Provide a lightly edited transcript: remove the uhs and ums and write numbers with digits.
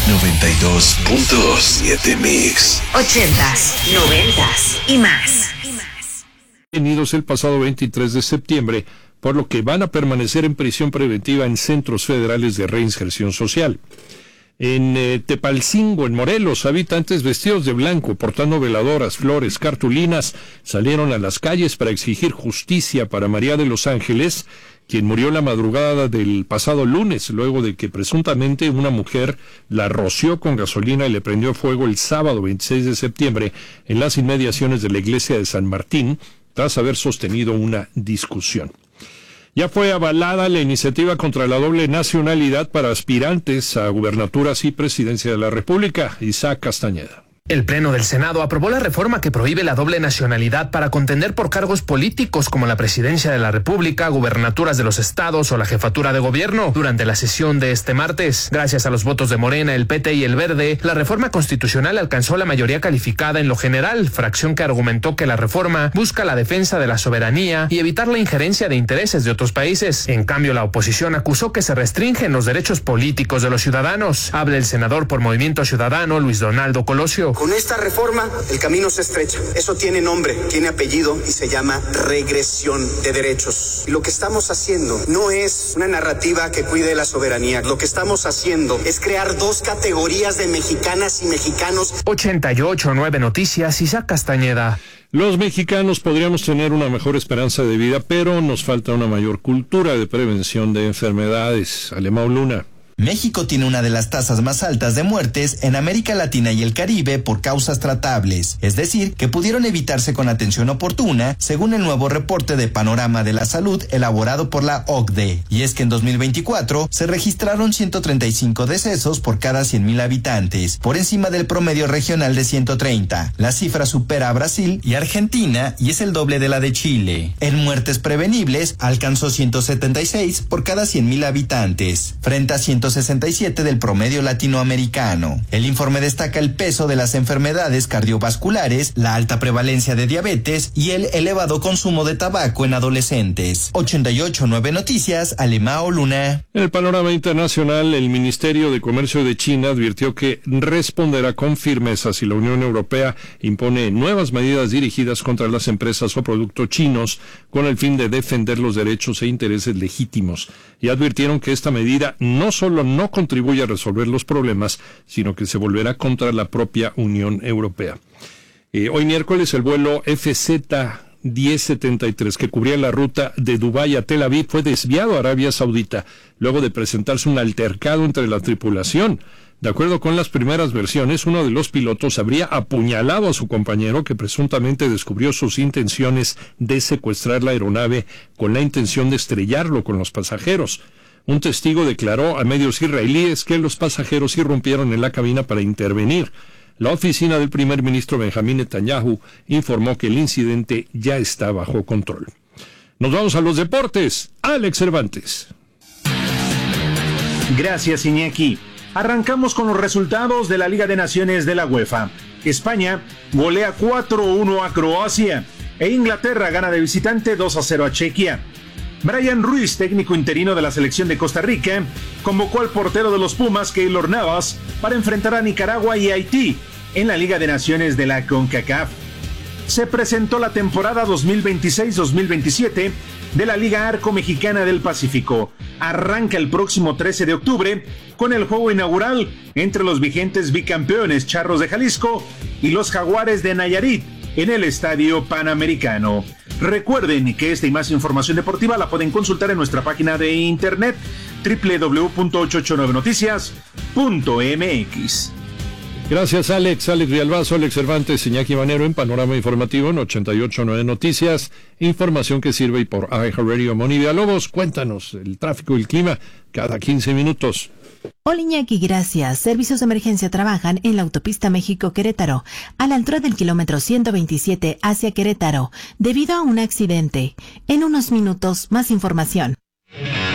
92.7 Mix. 80s, 90s y más. Detenidos el pasado 23 de septiembre, por lo que van a permanecer en prisión preventiva en centros federales de reinserción social. En Tepalcingo, en Morelos, habitantes vestidos de blanco, portando veladoras, flores, cartulinas, salieron a las calles para exigir justicia para María de los Ángeles, quien murió la madrugada del pasado lunes, luego de que presuntamente una mujer la roció con gasolina y le prendió fuego el sábado 26 de septiembre en las inmediaciones de la iglesia de San Martín, tras haber sostenido una discusión. Ya fue avalada la iniciativa contra la doble nacionalidad para aspirantes a gubernaturas y presidencia de la República. Isaac Castañeda. El Pleno del Senado aprobó la reforma que prohíbe la doble nacionalidad para contender por cargos políticos como la presidencia de la República, gubernaturas de los estados o la jefatura de gobierno. Durante la sesión de este martes, gracias a los votos de Morena, el PT y el Verde, la reforma constitucional alcanzó la mayoría calificada en lo general, fracción que argumentó que la reforma busca la defensa de la soberanía y evitar la injerencia de intereses de otros países. En cambio, la oposición acusó que se restringen los derechos políticos de los ciudadanos. Habla el senador por Movimiento Ciudadano, Luis Donaldo Colosio. Con esta reforma, el camino se estrecha. Eso tiene nombre, tiene apellido y se llama regresión de derechos. Y lo que estamos haciendo no es una narrativa que cuide la soberanía. Lo que estamos haciendo es crear dos categorías de mexicanas y mexicanos. 88.9 Noticias, Isaac Castañeda. Los mexicanos podríamos tener una mejor esperanza de vida, pero nos falta una mayor cultura de prevención de enfermedades. Alemão Luna. México tiene una de las tasas más altas de muertes en América Latina y el Caribe por causas tratables, es decir, que pudieron evitarse con atención oportuna, según el nuevo reporte de Panorama de la Salud elaborado por la OCDE. Y es que en 2024 se registraron 135 decesos por cada 100,000 habitantes, por encima del promedio regional de 130. La cifra supera a Brasil y Argentina y es el doble de la de Chile. En muertes prevenibles alcanzó 176 por cada 100,000 habitantes, frente a 167 del promedio latinoamericano. El informe destaca el peso de las enfermedades cardiovasculares, la alta prevalencia de diabetes y el elevado consumo de tabaco en adolescentes. 88.9 Noticias, Alemão Luna. En el panorama internacional, el Ministerio de Comercio de China advirtió que responderá con firmeza si la Unión Europea impone nuevas medidas dirigidas contra las empresas o productos chinos con el fin de defender los derechos e intereses legítimos. Y advirtieron que esta medida no solo no contribuye a resolver los problemas, sino que se volverá contra la propia Unión Europea. Hoy miércoles el vuelo FZ-1073 que cubría la ruta de Dubái a Tel Aviv fue desviado a Arabia Saudita, luego de presentarse un altercado entre la tripulación. De acuerdo con las primeras versiones, uno de los pilotos habría apuñalado a su compañero, que presuntamente descubrió sus intenciones de secuestrar la aeronave con la intención de estrellarlo con los pasajeros. Un testigo declaró a medios israelíes que los pasajeros irrumpieron en la cabina para intervenir. La oficina del primer ministro Benjamín Netanyahu informó que el incidente ya está bajo control. Nos vamos a los deportes. Alex Cervantes. Gracias, Iñaki. Arrancamos con los resultados de la Liga de Naciones de la UEFA. España golea 4-1 a Croacia e Inglaterra gana de visitante 2-0 a Chequia. Brian Ruiz, técnico interino de la selección de Costa Rica, convocó al portero de los Pumas, Keylor Navas, para enfrentar a Nicaragua y Haití en la Liga de Naciones de la CONCACAF. Se presentó la temporada 2026-2027 de la Liga Arco Mexicana del Pacífico. Arranca el próximo 13 de octubre con el juego inaugural entre los vigentes bicampeones Charros de Jalisco y los Jaguares de Nayarit en el Estadio Panamericano. Recuerden que esta y más información deportiva la pueden consultar en nuestra página de internet www.889noticias.mx. Gracias, Alex. Alex Villalbazo, Alex Cervantes, Iñaki Manero en Panorama Informativo en 88.9 Noticias. Información que sirve y por iHeartRadio. Moni Villalobos, cuéntanos el tráfico y el clima cada 15 minutos. Hola Iñaki, gracias. Servicios de emergencia trabajan en la autopista México-Querétaro, a la altura del kilómetro 127 hacia Querétaro, debido a un accidente. En unos minutos, más información.